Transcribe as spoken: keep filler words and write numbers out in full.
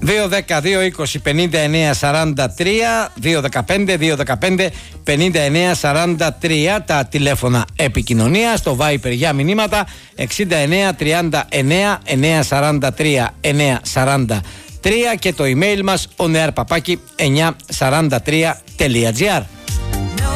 δύο δέκα δύο είκοσι πενήντα εννέα σαράντα τρία, δύο δεκαπέντε δύο δεκαπέντε πενήντα εννέα σαράντα τρία τα τηλέφωνα επικοινωνίας, το Viper για μηνύματα εξήντα εννέα τριάντα εννέα εννέα σαράντα τρία εννέα σαράντα τρία και το email μας oneair παπάκι εννιακόσια σαράντα τρία τελεία τζι άρ.